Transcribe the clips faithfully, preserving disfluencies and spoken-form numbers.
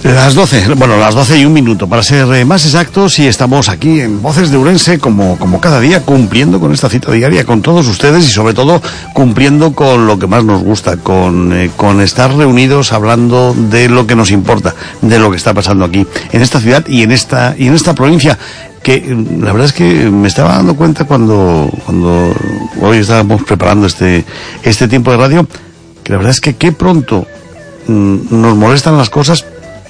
Las doce, bueno, las doce y un minuto, para ser eh, más exactos, y estamos aquí en Voces de Ourense, como, como cada día, cumpliendo con esta cita diaria con todos ustedes y sobre todo cumpliendo con lo que más nos gusta, con, eh, con estar reunidos hablando de lo que nos importa, de lo que está pasando aquí, en esta ciudad y en esta, y en esta provincia, que la verdad es que me estaba dando cuenta cuando, cuando hoy estábamos preparando este, este tiempo de radio, que la verdad es que qué pronto mm, nos molestan las cosas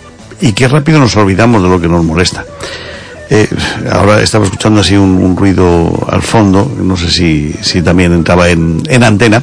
y qué rápido nos olvidamos de lo que nos molesta. Eh, ahora estaba escuchando así un, un ruido al fondo, no sé si, si también entraba en, en antena,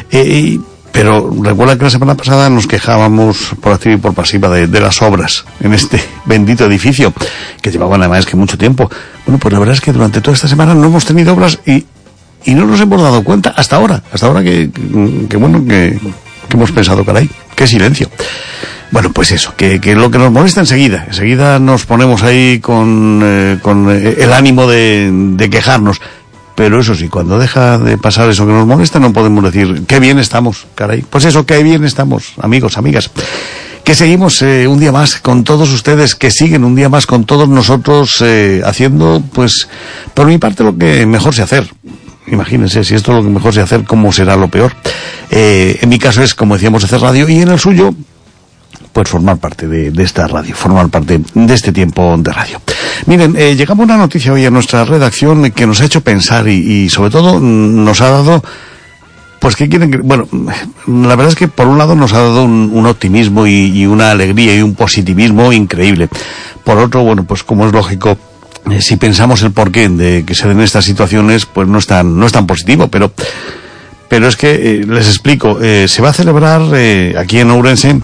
eh, pero recuerda que la semana pasada nos quejábamos por activa y por pasiva de, de las obras en este bendito edificio, que llevaban además que mucho tiempo. Bueno, pues la verdad es que durante toda esta semana no hemos tenido obras y, y no nos hemos dado cuenta hasta ahora, hasta ahora que, que, que bueno, que, que hemos pensado, caray, qué silencio. Bueno, pues eso, que, que lo que nos molesta enseguida, enseguida nos ponemos ahí con, eh, con el ánimo de, de quejarnos, pero eso sí, cuando deja de pasar eso que nos molesta no podemos decir, qué bien estamos, caray, pues eso, qué bien estamos, amigos, amigas, que seguimos eh, un día más con todos ustedes, que siguen un día más con todos nosotros, eh, haciendo, pues, por mi parte lo que mejor sé hacer. Imagínense, si esto es lo que mejor sé hacer, ¿cómo será lo peor? Eh, en mi caso es, como decíamos, hacer radio, y en el suyo, pues formar parte de, de esta radio, formar parte de este tiempo de radio. Miren, eh, llegaba una noticia hoy a nuestra redacción que nos ha hecho pensar y, y sobre todo nos ha dado, pues que quieren que, bueno, la verdad es que por un lado nos ha dado un, un optimismo y, y una alegría y un positivismo increíble. Por otro, bueno, pues como es lógico, eh, si pensamos el porqué de que se den estas situaciones, pues no es tan, no es tan positivo, pero, pero es que eh, les explico, eh, se va a celebrar eh, aquí en Ourense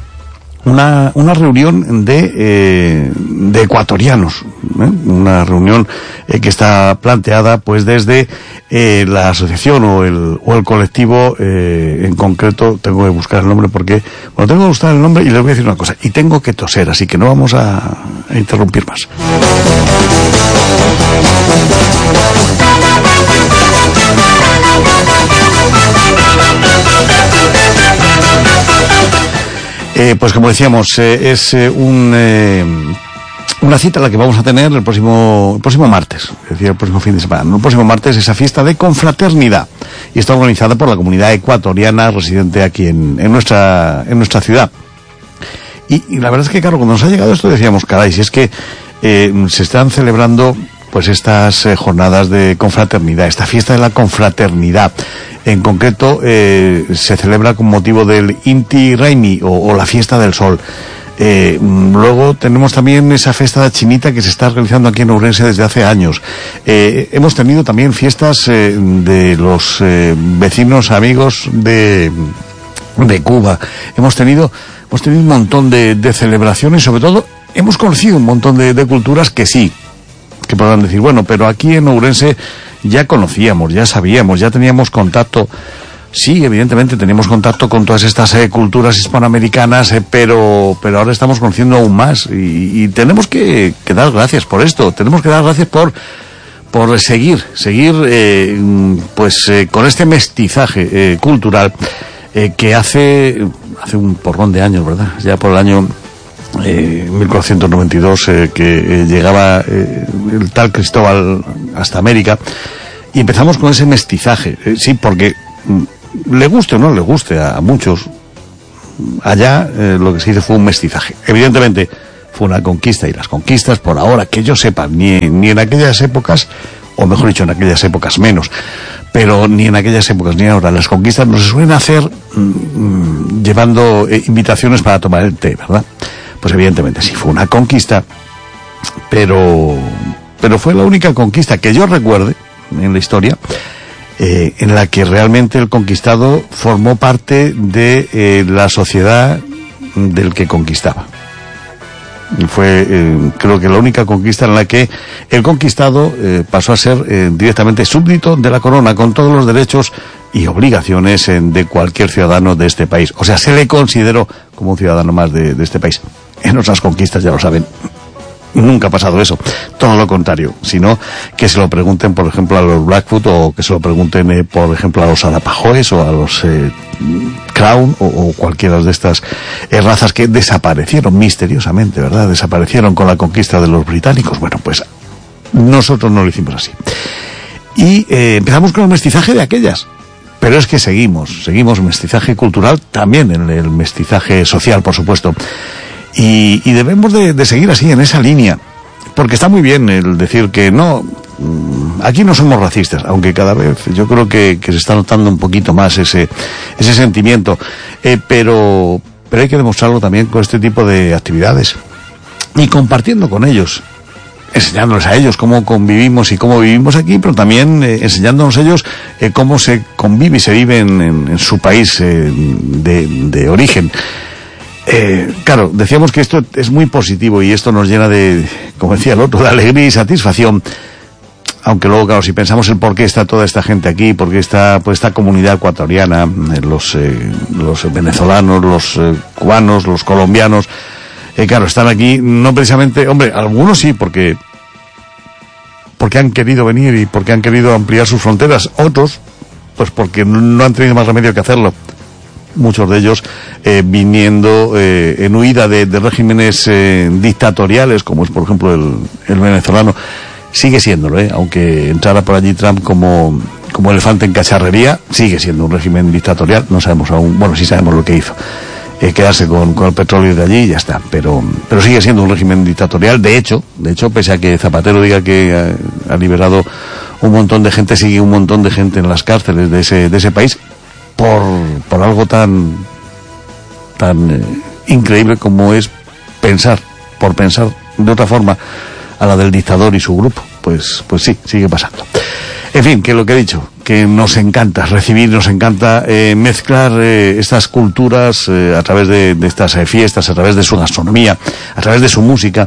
una una reunión de eh, de ecuatorianos, ¿eh? Una reunión eh, que está planteada pues desde eh, la asociación o el o el colectivo eh, en concreto. Tengo que buscar el nombre porque bueno tengo que buscar el nombre y les voy a decir una cosa y tengo que toser, así que no vamos a, a interrumpir más. Eh, pues como decíamos, eh, es eh, un, eh, una cita la que vamos a tener el próximo, el próximo martes, es decir, el próximo fin de semana. ¿no? El próximo martes, esa fiesta de confraternidad, y está organizada por la comunidad ecuatoriana residente aquí en, en nuestra en nuestra ciudad. Y, y la verdad es que, claro, cuando nos ha llegado esto decíamos, caray, si es que eh, se están celebrando pues estas eh, jornadas de confraternidad, esta fiesta de la confraternidad. En concreto, eh, se celebra con motivo del Inti Raymi, o, o la fiesta del sol. Eh, luego tenemos también esa fiesta chinita que se está realizando aquí en Ourense desde hace años. Eh, hemos tenido también fiestas eh, de los eh, vecinos amigos de, de Cuba. Hemos tenido, hemos tenido un montón de, de celebraciones, sobre todo hemos conocido un montón de, de culturas que sí, que podrán decir, bueno, pero aquí en Ourense ya conocíamos, ya sabíamos, ya teníamos contacto. Sí, evidentemente teníamos contacto con todas estas eh, culturas hispanoamericanas, eh, pero pero ahora estamos conociendo aún más y, y tenemos que, que dar gracias por esto, tenemos que dar gracias por por seguir, seguir eh, pues eh, con este mestizaje eh, cultural eh, que hace hace un porrón de años, ¿verdad? Ya por el año Eh, mil cuatrocientos noventa y dos eh, que eh, llegaba eh, el tal Cristóbal hasta América y empezamos con ese mestizaje, eh, sí, porque mm, le guste o no le guste a, a muchos, allá eh, lo que se hizo fue un mestizaje. Evidentemente fue una conquista y las conquistas, por ahora que yo sepa, ni, ni en aquellas épocas, o mejor dicho en aquellas épocas menos, pero ni en aquellas épocas ni ahora, las conquistas no se suelen hacer mm, llevando eh, invitaciones para tomar el té, ¿verdad? Pues evidentemente sí fue una conquista, pero pero fue la única conquista que yo recuerde en la historia eh, en la que realmente el conquistado formó parte de eh, la sociedad del que conquistaba. Fue eh, creo que la única conquista en la que el conquistado eh, pasó a ser eh, directamente súbdito de la corona, con todos los derechos y obligaciones eh, de cualquier ciudadano de este país. O sea, se le consideró como un ciudadano más de, de este país. En otras conquistas, ya lo saben, Nunca ha pasado eso, todo lo contrario, sino que se lo pregunten, por ejemplo, a los Blackfoot, o que se lo pregunten, eh, por ejemplo, a los Arapahoes o a los eh, Crown, o, o cualquiera de estas eh, razas que desaparecieron misteriosamente, ¿verdad? Desaparecieron con la conquista de los británicos. Bueno, pues nosotros no lo hicimos así. Y eh, empezamos con el mestizaje de aquellas. Pero es que seguimos, seguimos mestizaje cultural, también en el mestizaje social, por supuesto. Y, y debemos de, de seguir así, en esa línea, porque está muy bien el decir que no, aquí no somos racistas, aunque cada vez yo creo que, que se está notando un poquito más ese, ese sentimiento, eh, pero, pero hay que demostrarlo también con este tipo de actividades, y compartiendo con ellos, enseñándoles a ellos cómo convivimos y cómo vivimos aquí, pero también eh, enseñándonos ellos eh, cómo se convive y se vive en, en, en su país eh, de, de origen. Eh, claro, decíamos que esto es muy positivo y esto nos llena de, como decía el otro, de alegría y satisfacción. Aunque luego, claro, si pensamos el por qué está toda esta gente aquí, por qué está pues esta comunidad ecuatoriana, eh, los eh, los venezolanos, los eh, cubanos, los colombianos, eh, claro, están aquí no precisamente, hombre, algunos sí, porque porque han querido venir y porque han querido ampliar sus fronteras, otros pues porque no han tenido más remedio que hacerlo. Muchos de ellos eh, viniendo eh, en huida de, de regímenes eh, dictatoriales, como es por ejemplo el, el venezolano. Sigue siéndolo, ¿eh? Aunque entrara por allí Trump como, como elefante en cacharrería, sigue siendo un régimen dictatorial. No sabemos aún, bueno, sí sabemos lo que hizo, eh, quedarse con, con el petróleo de allí y ya está, pero, pero sigue siendo un régimen dictatorial. De hecho, de hecho, pese a que Zapatero diga que ha, ha liberado un montón de gente, sigue un montón de gente en las cárceles de ese, de ese país, por, por algo tan tan eh, increíble como es pensar, por pensar de otra forma a la del dictador y su grupo. Pues pues sí, sigue pasando. En fin, que lo que he dicho, que nos encanta recibir, nos encanta eh, mezclar eh, estas culturas eh, a través de, de estas eh, fiestas, a través de su gastronomía, a través de su música.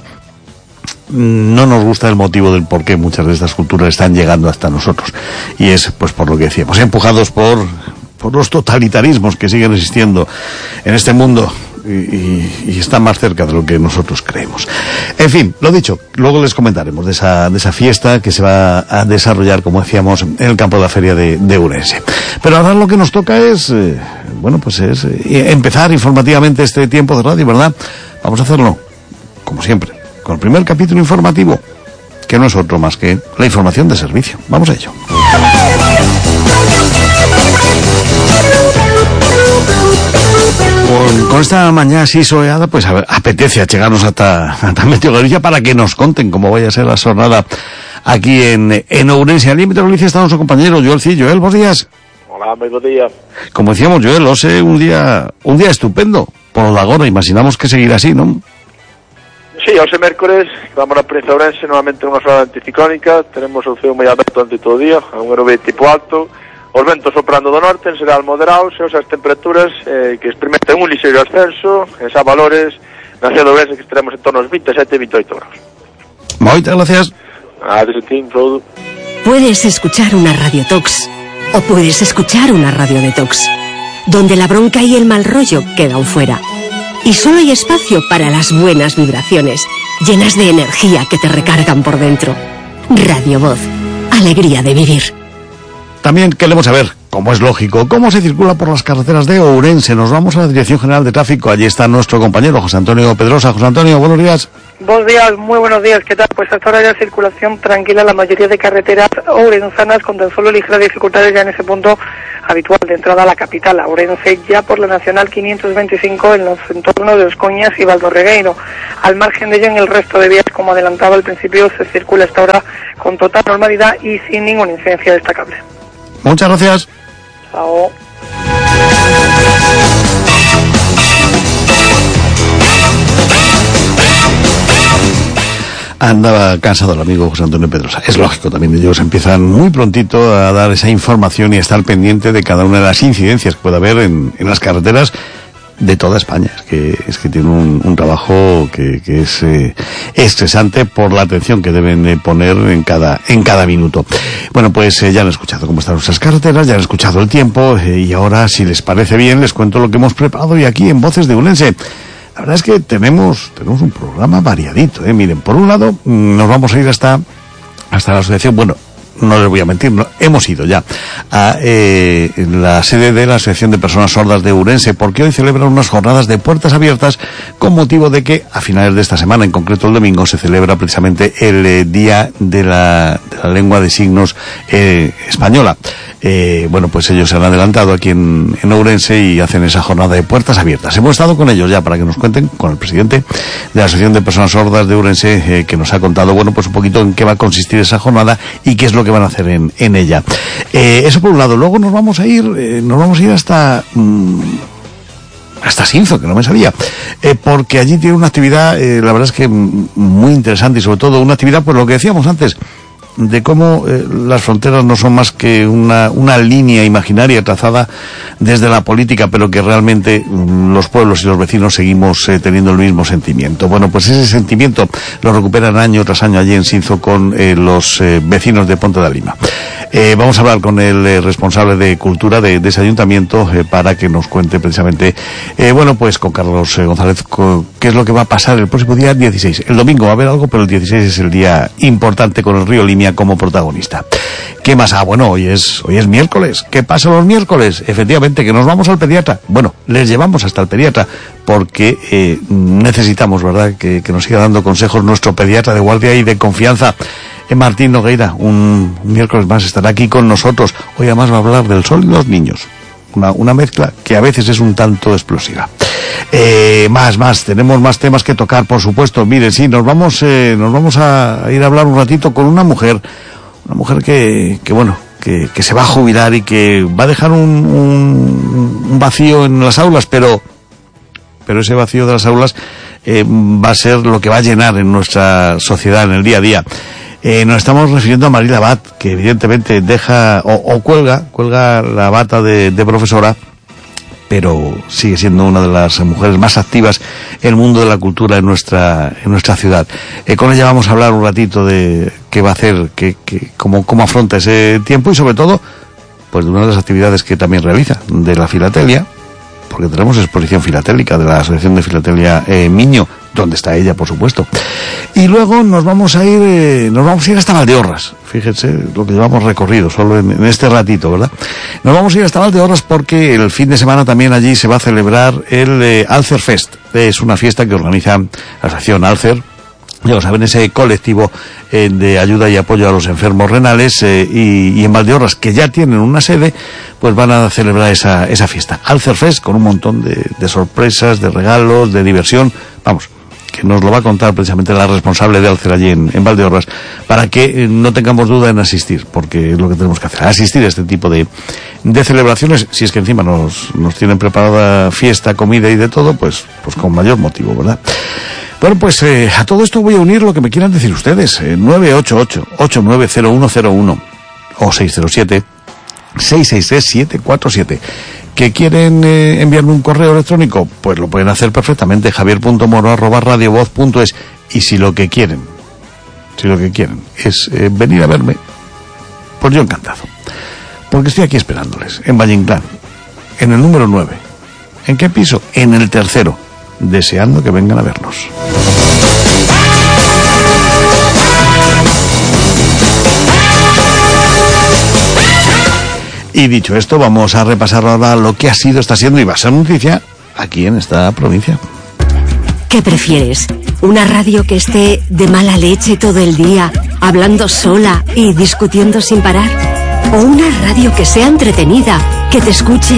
No nos gusta el motivo del por qué muchas de estas culturas están llegando hasta nosotros, y es pues por lo que decíamos, empujados por por los totalitarismos que siguen existiendo en este mundo y, y, y están más cerca de lo que nosotros creemos. En fin, lo dicho, luego les comentaremos de esa, de esa fiesta que se va a desarrollar, como decíamos, en el campo de la feria de, de Ourense. Pero ahora lo que nos toca es, eh, bueno, pues es eh, empezar informativamente este tiempo de radio, ¿verdad? Vamos a hacerlo, como siempre, con el primer capítulo informativo, que no es otro más que la información de servicio. Vamos a ello. Con, con esta mañana así soleada, pues a ver, apetece achegarnos hasta, hasta Meteo Galicia para que nos conten cómo vaya a ser la jornada aquí en, en Ourense. Al límite de Galicia está nuestro compañero Joel Cid. Joel, buenos días. Hola, buenos días. Como decíamos, Joel, hoxe un día un día estupendo por la agora, imaginamos que seguirá así, ¿no? Sí, hoxe mércores, vamos a Prensa Ourense novamente unha zona anticiclónica, tenemos o ceo moi aberto durante todo o día, a un aerobio tipo alto, os ventos soprando do norte, en xeral moderados, e as temperaturas eh, que experimenten un lixeiro ascenso, en xa valores, na cidade de Ourense que estaremos en torno aos veintisiete a veintiocho grados. Moitas gracias. Adiós, Tim, Frodo. Puedes escuchar una radiotox o puedes escuchar una radio detox, donde la bronca y el mal rollo quedan fuera. Y solo hay espacio para las buenas vibraciones, llenas de energía que te recargan por dentro. Radio Voz, alegría de vivir. También queremos saber, como es lógico, cómo se circula por las carreteras de Ourense. Nos vamos a la Dirección General de Tráfico. Allí está nuestro compañero José Antonio Pedrosa. José Antonio, buenos días. Buenos días, muy buenos días. ¿Qué tal? Pues hasta ahora ya circulación tranquila en la mayoría de carreteras ourensanas, con tan solo ligeras dificultades ya en ese punto habitual de entrada a la capital, a Ourense, ya por la Nacional quinientos veinticinco en los entornos de Oscoñas y Valdorregueiro. Al margen de ello, en el resto de vías, como adelantaba al principio, se circula hasta ahora con total normalidad y sin ninguna incidencia destacable. Muchas gracias. Chao. Andaba cansado el amigo José Antonio Pedrosa. Es lógico, también ellos empiezan muy prontito a dar esa información y a estar pendiente de cada una de las incidencias que pueda haber en, en las carreteras de toda España. Es que es que tiene un, un trabajo que, que es eh, estresante por la atención que deben eh, poner en cada en cada minuto. Bueno, pues eh, ya han escuchado cómo están nuestras carreteras, ya han escuchado el tiempo, eh, y ahora, si les parece bien, les cuento lo que hemos preparado hoy aquí en Voces de Ourense. La verdad es que tenemos, tenemos un programa variadito, ¿eh? Miren, por un lado, nos vamos a ir hasta, hasta la asociación, bueno, no les voy a mentir, no, hemos ido ya a eh, la sede de la Asociación de Personas Sordas de Ourense, porque hoy celebran unas jornadas de puertas abiertas con motivo de que a finales de esta semana, en concreto el domingo, se celebra precisamente el eh, Día de la, de la Lengua de Signos eh, Española. Eh, bueno, pues ellos se han adelantado aquí en, en Ourense y hacen esa jornada de puertas abiertas. Hemos estado con ellos ya para que nos cuenten, con el presidente de la Asociación de Personas Sordas de Ourense, eh, que nos ha contado, bueno, pues un poquito en qué va a consistir esa jornada y qué es lo que van a hacer en, en ella. Eh, eso por un lado. Luego nos vamos a ir, eh, nos vamos a ir hasta... Mmm, hasta Sinzo, que no me sabía, eh, porque allí tiene una actividad, eh, la verdad es que muy interesante, y sobre todo una actividad, pues lo que decíamos antes, de cómo eh, las fronteras no son más que una, una línea imaginaria trazada desde la política, pero que realmente mm, los pueblos y los vecinos seguimos eh, teniendo el mismo sentimiento. Bueno, pues ese sentimiento lo recuperan año tras año allí en Sinzo con eh, los eh, vecinos de Ponte da Lima. Eh, vamos a hablar con el eh, responsable de Cultura de, de ese ayuntamiento eh, para que nos cuente precisamente, eh, bueno, pues con Carlos eh, González, con, qué es lo que va a pasar el próximo día dieciséis. El domingo va a haber algo, pero el dieciséis es el día importante con el río Limia como protagonista. ¿Qué más? Ah, bueno, hoy es, hoy es miércoles. ¿Qué pasa los miércoles? Efectivamente, que nos vamos al pediatra. Bueno, les llevamos hasta el pediatra porque eh, necesitamos, ¿verdad?, que, que nos siga dando consejos nuestro pediatra de guardia y de confianza. Eh, Martín Nogueira, un, un miércoles más estará aquí con nosotros. Hoy además va a hablar del sol y los niños. Una, una mezcla que a veces es un tanto explosiva. Eh, más, más, tenemos más temas que tocar, por supuesto. Miren, sí, nos vamos, eh, nos vamos a ir a hablar un ratito con una mujer, una mujer que, que bueno, que, que se va a jubilar y que va a dejar un, un, un vacío en las aulas, pero, pero ese vacío de las aulas eh, va a ser lo que va a llenar en nuestra sociedad, en el día a día. Eh, nos estamos refiriendo a Marila Abad, que evidentemente deja o, o cuelga, cuelga la bata de, de profesora, pero sigue siendo una de las mujeres más activas en el mundo de la cultura en nuestra en nuestra ciudad. Eh, con ella vamos a hablar un ratito de qué va a hacer, qué, qué, cómo, cómo afronta ese tiempo y sobre todo, pues de una de las actividades que también realiza, de la filatelia, porque tenemos exposición filatélica de la Asociación de Filatelia eh, Miño, donde está ella, por supuesto. Y luego nos vamos a ir, eh, nos vamos a ir hasta Valdeorras. Fíjense lo que llevamos recorrido solo en, en este ratito, ¿verdad? Nos vamos a ir hasta Valdeorras porque el fin de semana también allí se va a celebrar el eh, Alcer Fest. Es una fiesta que organiza la Asociación Alcer. Ya lo saben, ese colectivo eh, de ayuda y apoyo a los enfermos renales eh, y, y en Valdeorras, que ya tienen una sede, pues van a celebrar esa, esa fiesta. Alcer Fest, con un montón de, de sorpresas, de regalos, de diversión. Vamos, que nos lo va a contar precisamente la responsable de Alcer allí en, en Valdeorras, para que eh, no tengamos duda en asistir, porque es lo que tenemos que hacer, asistir a este tipo de, de celebraciones. Si es que encima nos, nos tienen preparada fiesta, comida y de todo, pues, pues con mayor motivo, ¿verdad? Bueno, pues eh, a todo esto voy a unir lo que me quieran decir ustedes. Eh, nueve ocho ocho, ocho nueve cero uno cero uno o seis cero siete, seis seis tres, siete cuatro siete. ¿Que quieren eh, enviarme un correo electrónico? Pues lo pueden hacer perfectamente, javier punto moro arroba radiovoz punto es. Y si lo que quieren, si lo que quieren es eh, venir a verme, pues yo encantado. Porque estoy aquí esperándoles, en Valle Inclán, en el número nueve. ¿En qué piso? En el tercero, deseando que vengan a vernos. Y dicho esto, vamos a repasar ahora lo que ha sido, está siendo y va a ser noticia aquí en esta provincia. ¿Qué prefieres? ¿Una radio que esté de mala leche todo el día, hablando sola y discutiendo sin parar? ¿O una radio que sea entretenida, que te escuche